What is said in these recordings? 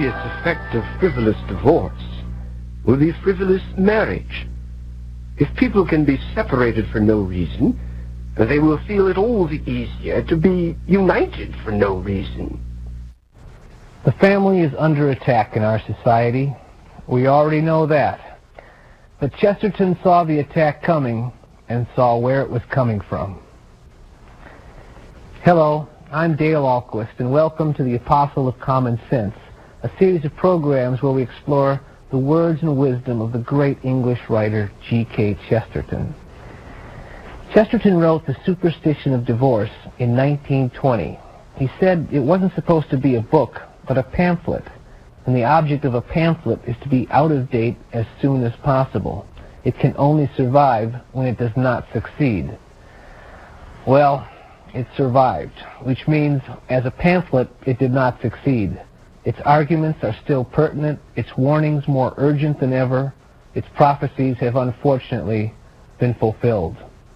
obvious effect of frivolous divorce will be frivolous marriage. If people can be separated for no reason, they will feel it all the easier to be united for no reason. The family is under attack in our society. We already know that. But Chesterton saw the attack coming and saw where it was coming from. Hello, I'm Dale Ahlquist, and welcome to the Apostle of Common Sense, a series of programs where we explore the words and wisdom of the great English writer G.K. Chesterton. Chesterton wrote The Superstition of Divorce in 1920. He said it wasn't supposed to be a book, but a pamphlet, and the object of a pamphlet is to be out of date as soon as possible. It can only survive when it does not succeed. Well, it survived, which means as a pamphlet it did not succeed. Its arguments are still pertinent, its warnings more urgent than ever, its prophecies have unfortunately been fulfilled.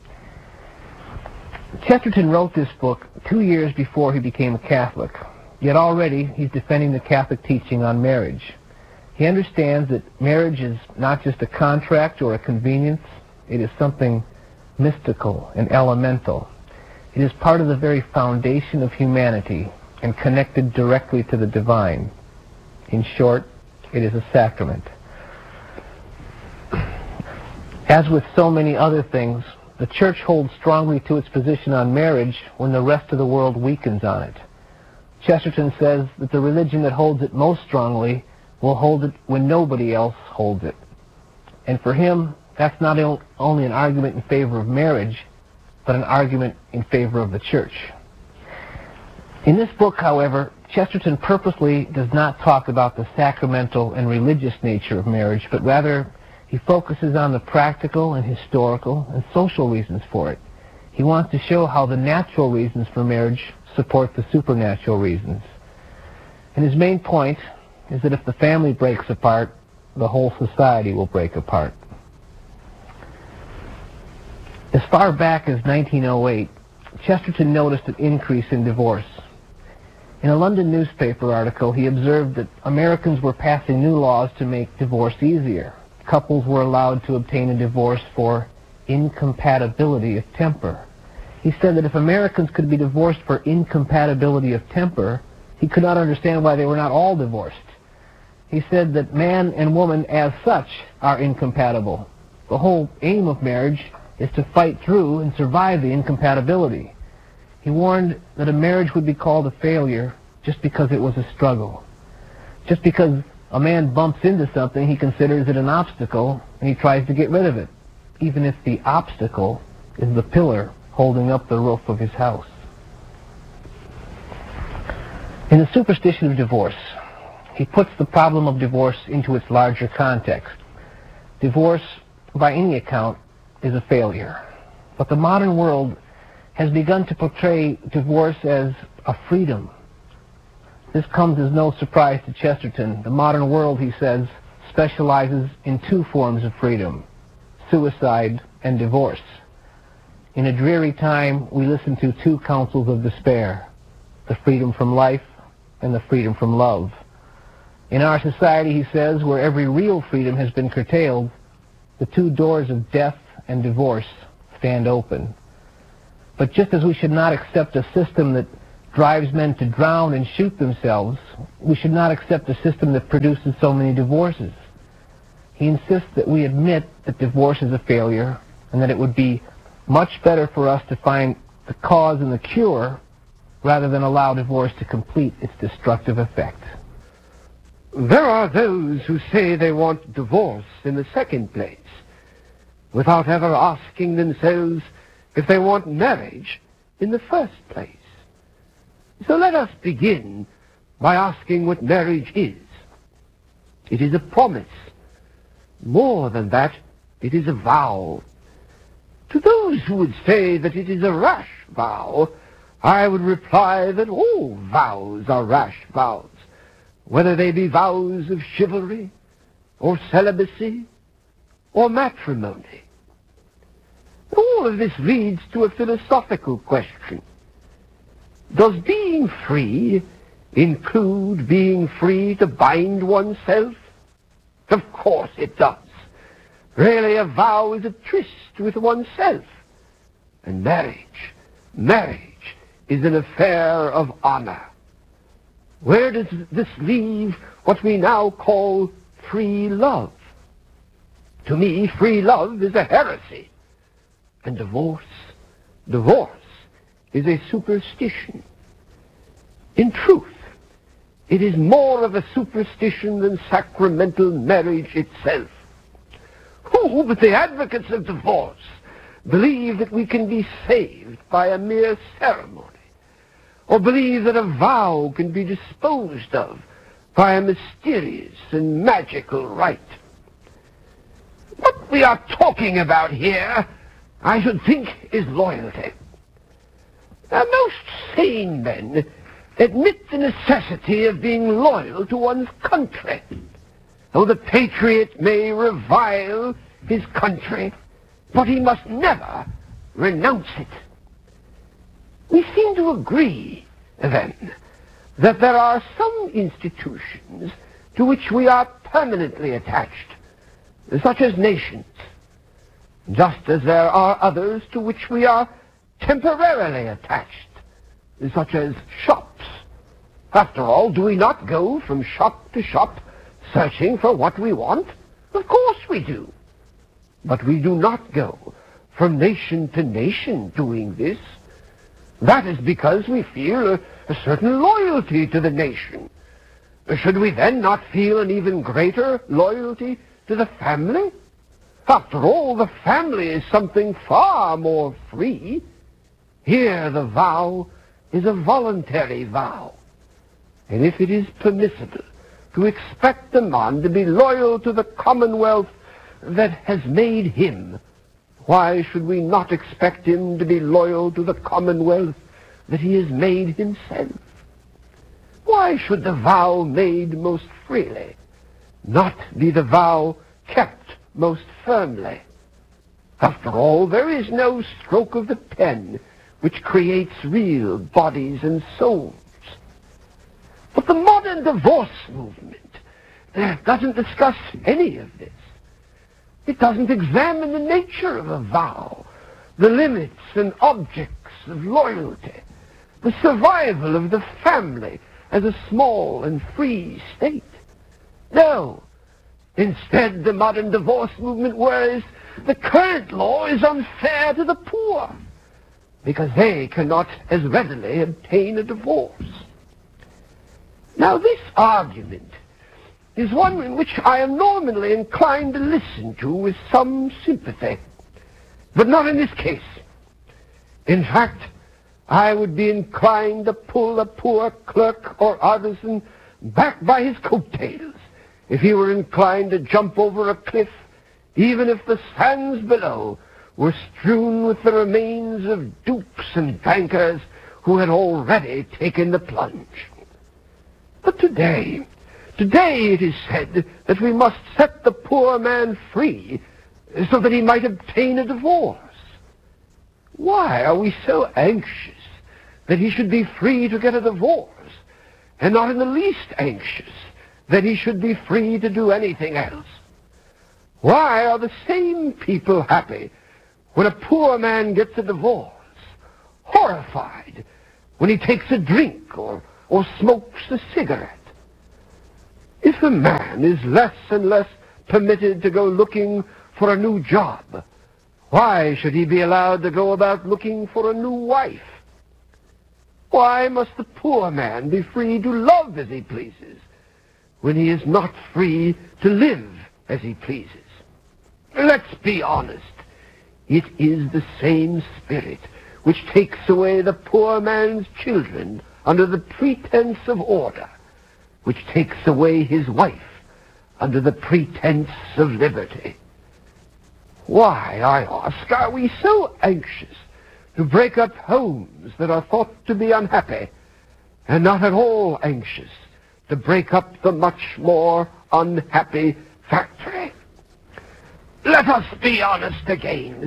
Chesterton wrote this book 2 years before he became a Catholic, yet already he's defending the Catholic teaching on marriage. He understands that marriage is not just a contract or a convenience, it is something mystical and elemental. It is part of the very foundation of humanity and connected directly to the divine. In short, it is a sacrament. As with so many other things, the Church holds strongly to its position on marriage when the rest of the world weakens on it. Chesterton says that the religion that holds it most strongly will hold it when nobody else holds it. And for him, that's not only an argument in favor of marriage, but an argument in favor of the Church. In this book, however, Chesterton purposely does not talk about the sacramental and religious nature of marriage, but rather he focuses on the practical and historical and social reasons for it. He wants to show how the natural reasons for marriage support the supernatural reasons. And his main point is that if the family breaks apart, the whole society will break apart. As far back as 1908, Chesterton noticed an increase in divorce. In a London newspaper article, he observed that Americans were passing new laws to make divorce easier. Couples were allowed to obtain a divorce for incompatibility of temper. He said that if Americans could be divorced for incompatibility of temper, he could not understand why they were not all divorced. He said that man and woman as such are incompatible. The whole aim of marriage is to fight through and survive the incompatibility. He warned that a marriage would be called a failure just because it was a struggle. Just because a man bumps into something, he considers it an obstacle, and he tries to get rid of it, even if the obstacle is the pillar holding up the roof of his house. In The Superstition of Divorce, he puts the problem of divorce into its larger context. Divorce, by any account, is a failure. But the modern world has begun to portray divorce as a freedom. This comes as no surprise to Chesterton. The modern world, he says, specializes in two forms of freedom: suicide and divorce. In a dreary time, we listen to two counsels of despair: the freedom from life and the freedom from love. In our society, he says, where every real freedom has been curtailed, the two doors of death and divorce stand open. But just as we should not accept a system that drives men to drown and shoot themselves, we should not accept a system that produces so many divorces. He insists that we admit that divorce is a failure and that it would be much better for us to find the cause and the cure rather than allow divorce to complete its destructive effect. There are those who say they want divorce in the second place, without ever asking themselves if they want marriage in the first place. So let us begin by asking what marriage is. It is a promise. More than that, it is a vow. To those who would say that it is a rash vow, I would reply that all vows are rash vows, whether they be vows of chivalry, or celibacy, or matrimony. All of this leads to a philosophical question. Does being free include being free to bind oneself? Of course it does. Really, a vow is a tryst with oneself. And marriage is an affair of honor. Where does this leave what we now call free love? To me, free love is a heresy. And divorce is a superstition. In truth, it is more of a superstition than sacramental marriage itself. Who but the advocates of divorce believe that we can be saved by a mere ceremony, or believe that a vow can be disposed of by a mysterious and magical rite? What we are talking about here, I should think, is loyalty. Now, most sane men admit the necessity of being loyal to one's country. Though the patriot may revile his country, but he must never renounce it. We seem to agree, then, that there are some institutions to which we are permanently attached, such as nations, just as there are others to which we are temporarily attached, such as shops. After all, do we not go from shop to shop searching for what we want? Of course we do. But we do not go from nation to nation doing this. That is because we feel a certain loyalty to the nation. Should we then not feel an even greater loyalty to the family? After all, the family is something far more free. Here the vow is a voluntary vow. And if it is permissible to expect a man to be loyal to the commonwealth that has made him, why should we not expect him to be loyal to the commonwealth that he has made himself? Why should the vow made most freely not be the vow kept most firmly? After all, there is no stroke of the pen which creates real bodies and souls. But the modern divorce movement doesn't discuss any of this. It doesn't examine the nature of a vow, the limits and objects of loyalty, the survival of the family as a small and free state. No. Instead, the modern divorce movement worries the current law is unfair to the poor because they cannot as readily obtain a divorce. Now, this argument is one in which I am normally inclined to listen to with some sympathy, but not in this case. In fact, I would be inclined to pull a poor clerk or artisan back by his coattails if he were inclined to jump over a cliff, even if the sands below were strewn with the remains of dupes and bankers who had already taken the plunge. But today it is said that we must set the poor man free so that he might obtain a divorce. Why are we so anxious that he should be free to get a divorce, and not in the least anxious that he should be free to do anything else? Why are the same people happy when a poor man gets a divorce, horrified when he takes a drink or smokes a cigarette? If a man is less and less permitted to go looking for a new job, why should he be allowed to go about looking for a new wife? Why must the poor man be free to love as he pleases when he is not free to live as he pleases? Let's be honest. It is the same spirit which takes away the poor man's children under the pretense of order, which takes away his wife under the pretense of liberty. Why, I ask, are we so anxious to break up homes that are thought to be unhappy, and not at all anxious to break up the much more unhappy factory? Let us be honest again.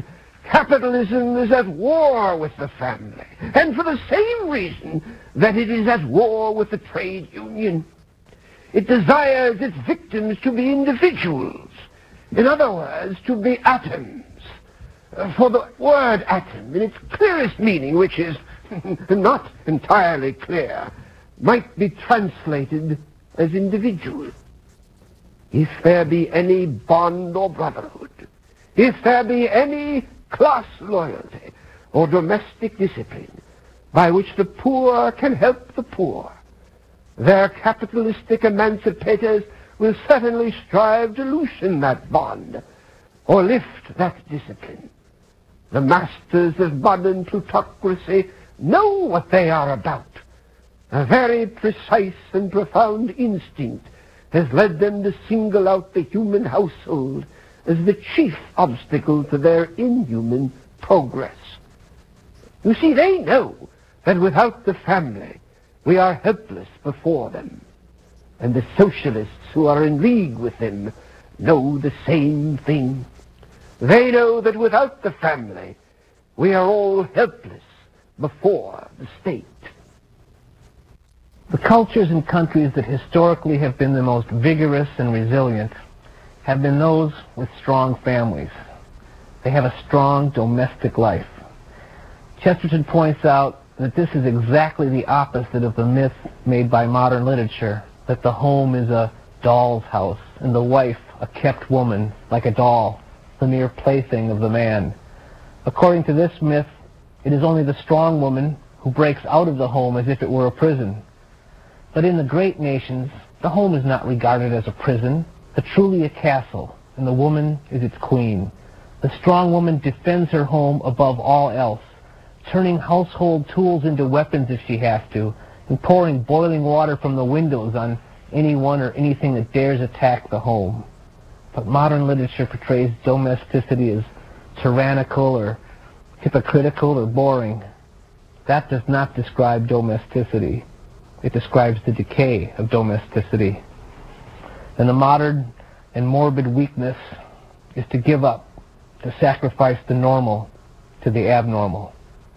Capitalism is at war with the family, and for the same reason that it is at war with the trade union. It desires its victims to be individuals. In other words, to be atoms. For the word atom, in its clearest meaning, which is not entirely clear, might be translated as individual. If there be any bond or brotherhood, if there be any class loyalty or domestic discipline by which the poor can help the poor, their capitalistic emancipators will certainly strive to loosen that bond or lift that discipline. The masters of modern plutocracy know what they are about. A very precise and profound instinct has led them to single out the human household as the chief obstacle to their inhuman progress. You see, they know that without the family, we are helpless before them. And the socialists who are in league with them know the same thing. They know that without the family, we are all helpless before the state. The cultures and countries that historically have been the most vigorous and resilient have been those with strong families. They have a strong domestic life. Chesterton points out that this is exactly the opposite of the myth made by modern literature, that the home is a doll's house and the wife a kept woman, like a doll, the mere plaything of the man. According to this myth, it is only the strong woman who breaks out of the home as if it were a prison. But in the great nations, the home is not regarded as a prison, but truly a castle, and the woman is its queen. The strong woman defends her home above all else, turning household tools into weapons if she has to, and pouring boiling water from the windows on anyone or anything that dares attack the home. But modern literature portrays domesticity as tyrannical or hypocritical or boring. That does not describe domesticity. It describes the decay of domesticity. And the modern and morbid weakness is to give up, to sacrifice the normal to the abnormal.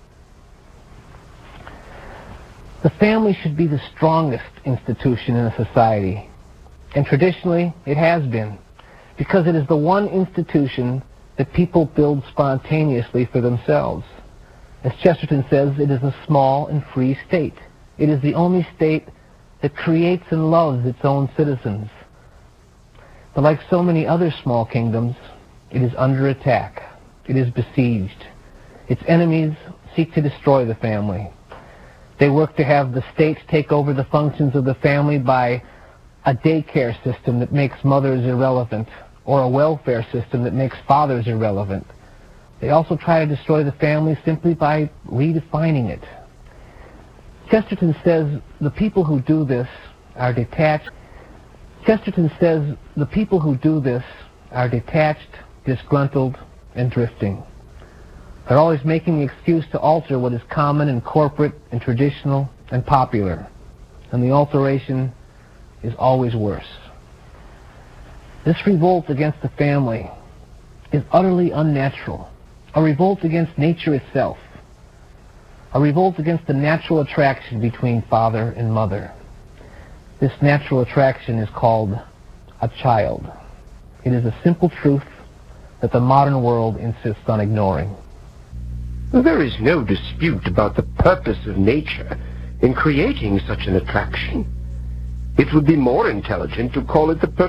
The family should be the strongest institution in a society, and traditionally it has been, because it is the one institution that people build spontaneously for themselves. As Chesterton says, it is a small and free state. It is the only state that creates and loves its own citizens. But like so many other small kingdoms, it is under attack. It is besieged. Its enemies seek to destroy the family. They work to have the state take over the functions of the family by a daycare system that makes mothers irrelevant, or a welfare system that makes fathers irrelevant. They also try to destroy the family simply by redefining it. Chesterton says the people who do this are detached. Chesterton says the people who do this are detached, disgruntled, and drifting. They're always making the excuse to alter what is common and corporate and traditional and popular. And the alteration is always worse. This revolt against the family is utterly unnatural. A revolt against nature itself. A revolt against the natural attraction between father and mother. This natural attraction is called a child. It is a simple truth that the modern world insists on ignoring. There is no dispute about the purpose of nature in creating such an attraction. It would be more intelligent to call it the purpose